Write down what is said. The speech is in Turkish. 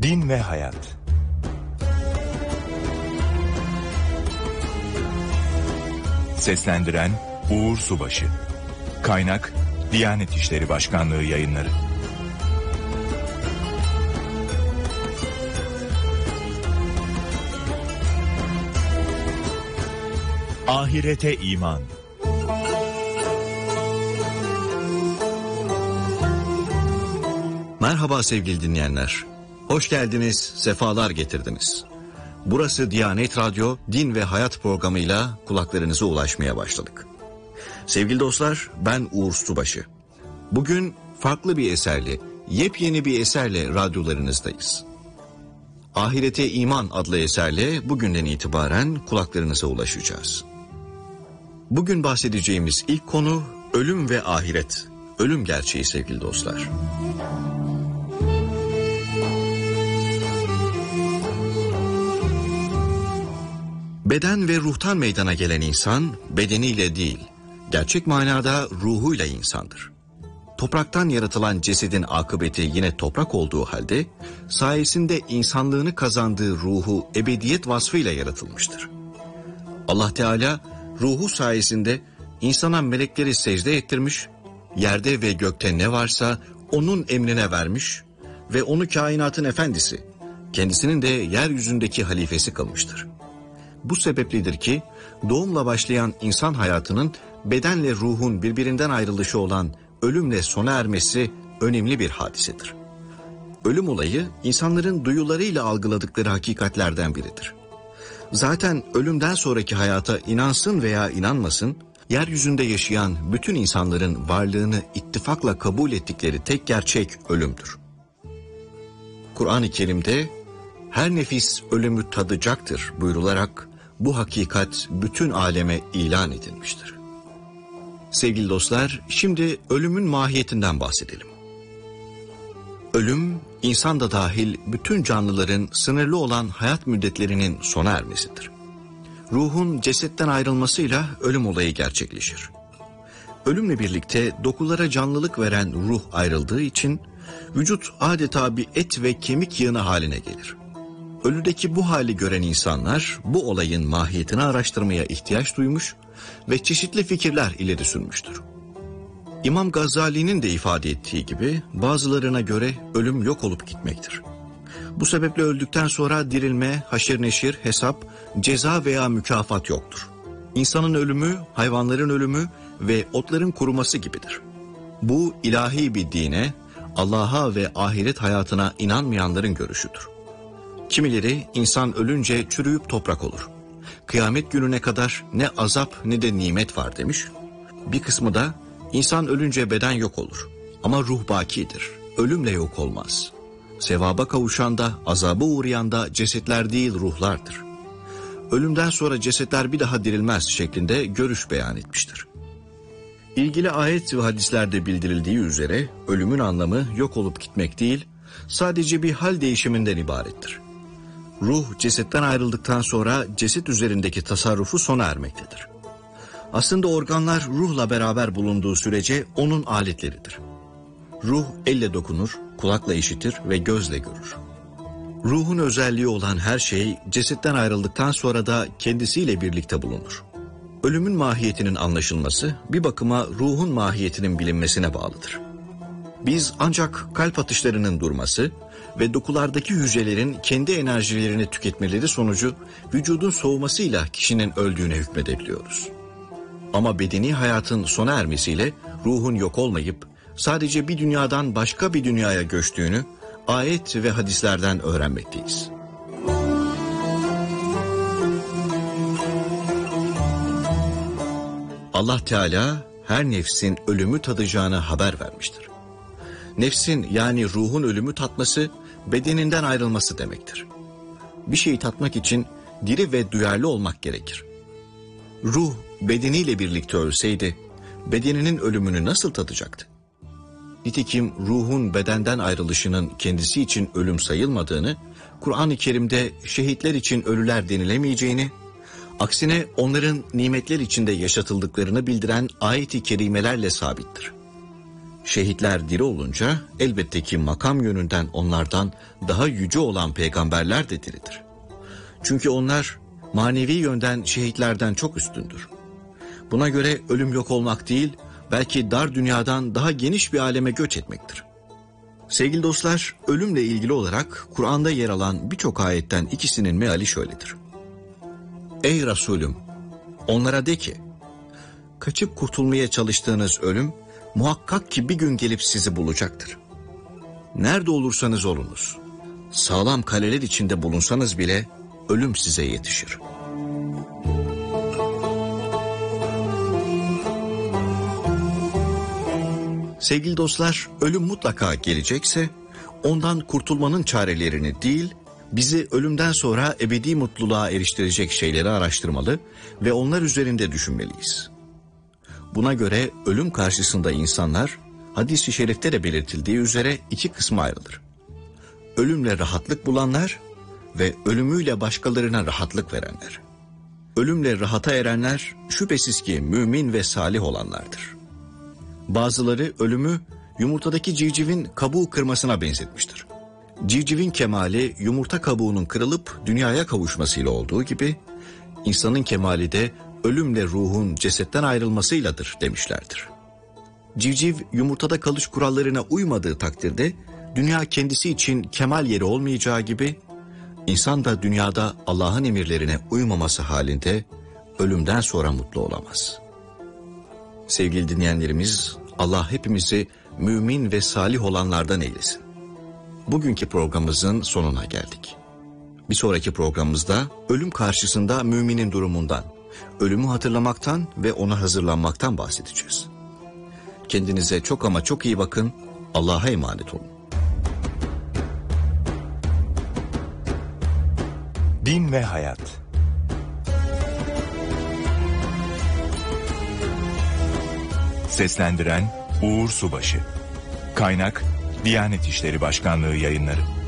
Din ve Hayat. Seslendiren Uğur Subaşı. Kaynak Diyanet İşleri Başkanlığı Yayınları. Ahirete iman. Merhaba sevgili dinleyenler. Hoş geldiniz, sefalar getirdiniz. Burası Diyanet Radyo, Din ve Hayat programıyla kulaklarınıza ulaşmaya başladık. Sevgili dostlar, ben Uğur Subaşı. Bugün farklı bir eserle, yepyeni bir eserle radyolarınızdayız. Ahirete İman adlı eserle bugünden itibaren kulaklarınıza ulaşacağız. Bugün bahsedeceğimiz ilk konu ölüm ve ahiret. Ölüm gerçeği sevgili dostlar. Beden ve ruhtan meydana gelen insan, bedeniyle değil, gerçek manada ruhuyla insandır. Topraktan yaratılan cesedin akıbeti yine toprak olduğu halde, sayesinde insanlığını kazandığı ruhu ebediyet vasfıyla yaratılmıştır. Allah Teala, ruhu sayesinde insana melekleri secde ettirmiş, yerde ve gökte ne varsa onun emrine vermiş ve onu kainatın efendisi, kendisinin de yeryüzündeki halifesi kılmıştır. Bu sebepledir ki doğumla başlayan insan hayatının bedenle ruhun birbirinden ayrılışı olan ölümle sona ermesi önemli bir hadisedir. Ölüm olayı insanların duyularıyla algıladıkları hakikatlerden biridir. Zaten ölümden sonraki hayata inansın veya inanmasın, yeryüzünde yaşayan bütün insanların varlığını ittifakla kabul ettikleri tek gerçek ölümdür. Kur'an-ı Kerim'de her nefis ölümü tadacaktır buyrularak bu hakikat bütün aleme ilan edilmiştir. Sevgili dostlar, şimdi ölümün mahiyetinden bahsedelim. Ölüm, insan da dahil bütün canlıların sınırlı olan hayat müddetlerinin sona ermesidir. Ruhun cesetten ayrılmasıyla ölüm olayı gerçekleşir. Ölümle birlikte dokulara canlılık veren ruh ayrıldığı için vücut adeta bir et ve kemik yığını haline gelir. Ölüdeki bu hali gören insanlar bu olayın mahiyetini araştırmaya ihtiyaç duymuş ve çeşitli fikirler ileri sürmüştür. İmam Gazali'nin de ifade ettiği gibi bazılarına göre ölüm yok olup gitmektir. Bu sebeple öldükten sonra dirilme, haşir neşir, hesap, ceza veya mükafat yoktur. İnsanın ölümü, hayvanların ölümü ve otların kuruması gibidir. Bu ilahi bir dine, Allah'a ve ahiret hayatına inanmayanların görüşüdür. Kimileri insan ölünce çürüyüp toprak olur. Kıyamet gününe kadar ne azap ne de nimet var demiş. Bir kısmı da insan ölünce beden yok olur. Ama ruh bakidir. Ölümle yok olmaz. Sevaba kavuşan da azaba uğrayan da cesetler değil ruhlardır. Ölümden sonra cesetler bir daha dirilmez şeklinde görüş beyan etmiştir. İlgili ayet ve hadislerde bildirildiği üzere ölümün anlamı yok olup gitmek değil, sadece bir hal değişiminden ibarettir. Ruh cesetten ayrıldıktan sonra ceset üzerindeki tasarrufu sona ermektedir. Aslında organlar ruhla beraber bulunduğu sürece onun aletleridir. Ruh elle dokunur, kulakla işitir ve gözle görür. Ruhun özelliği olan her şey cesetten ayrıldıktan sonra da kendisiyle birlikte bulunur. Ölümün mahiyetinin anlaşılması bir bakıma ruhun mahiyetinin bilinmesine bağlıdır. Biz ancak kalp atışlarının durması ve dokulardaki hücrelerin kendi enerjilerini tüketmeleri sonucu vücudun soğumasıyla kişinin öldüğüne hükmedebiliyoruz. Ama bedeni hayatın sona ermesiyle ruhun yok olmayıp sadece bir dünyadan başka bir dünyaya göçtüğünü ayet ve hadislerden öğrenmekteyiz. Allah Teala her nefsin ölümü tadacağını haber vermiştir. Nefsin yani ruhun ölümü tatması bedeninden ayrılması demektir. Bir şeyi tatmak için diri ve duyarlı olmak gerekir. Ruh bedeniyle birlikte ölseydi bedeninin ölümünü nasıl tadacaktı? Nitekim ruhun bedenden ayrılışının kendisi için ölüm sayılmadığını, Kur'an-ı Kerim'de şehitler için ölüler denilemeyeceğini, aksine onların nimetler içinde yaşatıldıklarını bildiren ayet-i kerimelerle sabittir. Şehitler diri olunca elbette ki makam yönünden onlardan daha yüce olan peygamberler de diridir. Çünkü onlar manevi yönden şehitlerden çok üstündür. Buna göre ölüm yok olmak değil, belki dar dünyadan daha geniş bir aleme göç etmektir. Sevgili dostlar, ölümle ilgili olarak Kur'an'da yer alan birçok ayetten ikisinin meali şöyledir. Ey Resulüm, onlara de ki, kaçıp kurtulmaya çalıştığınız ölüm muhakkak ki bir gün gelip sizi bulacaktır. Nerede olursanız olunuz, sağlam kaleler içinde bulunsanız bile ölüm size yetişir. Sevgili dostlar, ölüm mutlaka gelecekse ondan kurtulmanın çarelerini değil, bizi ölümden sonra ebedi mutluluğa eriştirecek şeyleri araştırmalı ve onlar üzerinde düşünmeliyiz. Buna göre ölüm karşısında insanlar, hadis-i şerifte de belirtildiği üzere iki kısma ayrılır. Ölümle rahatlık bulanlar ve ölümüyle başkalarına rahatlık verenler. Ölümle rahata erenler şüphesiz ki mümin ve salih olanlardır. Bazıları ölümü yumurtadaki civcivin kabuğu kırmasına benzetmiştir. Civcivin kemali yumurta kabuğunun kırılıp dünyaya kavuşmasıyla olduğu gibi, insanın kemali de ölümle ruhun cesetten ayrılmasıyladır demişlerdir. Civciv yumurtada kalış kurallarına uymadığı takdirde dünya kendisi için kemal yeri olmayacağı gibi, insan da dünyada Allah'ın emirlerine uymaması halinde ölümden sonra mutlu olamaz. Sevgili dinleyenlerimiz, Allah hepimizi mümin ve salih olanlardan eylesin. Bugünkü programımızın sonuna geldik. Bir sonraki programımızda ölüm karşısında müminin durumundan, ölümü hatırlamaktan ve ona hazırlanmaktan bahsedeceğiz. Kendinize çok ama çok iyi bakın, Allah'a emanet olun. Din ve Hayat. Seslendiren Uğur Subaşı. Kaynak Diyanet İşleri Başkanlığı Yayınları.